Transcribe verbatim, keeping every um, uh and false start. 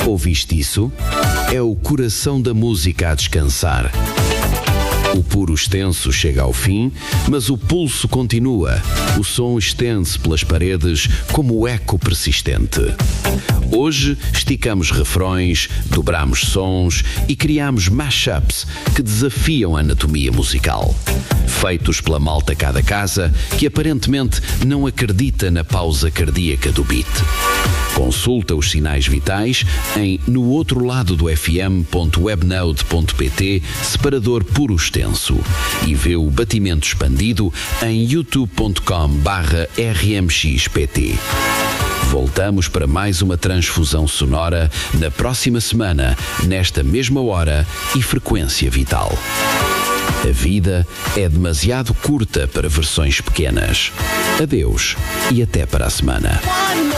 Ouviste isso? É o coração da música a descansar. O puro extenso chega ao fim, mas o pulso continua. O som estende-se pelas paredes como o eco persistente. Hoje esticamos refrões, dobramos sons e criamos mashups que desafiam a anatomia musical. Feitos pela malta cá da casa, que aparentemente não acredita na pausa cardíaca do beat. Consulta os sinais vitais em no outro lado do f m ponto webnode ponto p t separador puro extenso e vê o batimento expandido em youtube ponto com barra r m x p t. Voltamos para mais uma transfusão sonora na próxima semana, nesta mesma hora e frequência vital. A vida é demasiado curta para versões pequenas. Adeus e até para a semana.